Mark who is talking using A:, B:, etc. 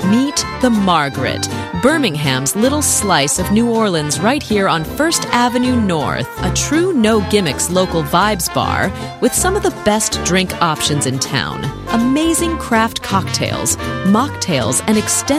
A: Meet the Margaret, Birmingham's little slice of New Orleans right here on First Avenue North, a true no-gimmicks local vibes bar with some of the best drink options in town. Amazing craft cocktails, mocktails, and extensive